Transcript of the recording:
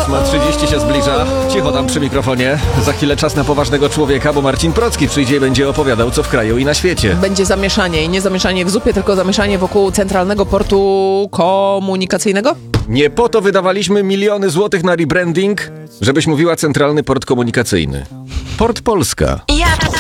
8:30 się zbliża. Cicho tam przy mikrofonie. Za chwilę czas na poważnego człowieka, bo Marcin Procki przyjdzie i będzie opowiadał, co w kraju i na świecie. Będzie zamieszanie i nie zamieszanie w zupie, tylko zamieszanie wokół Centralnego Portu Komunikacyjnego. Nie po to wydawaliśmy miliony złotych na rebranding, żebyś mówiła Centralny Port Komunikacyjny. Port Polska.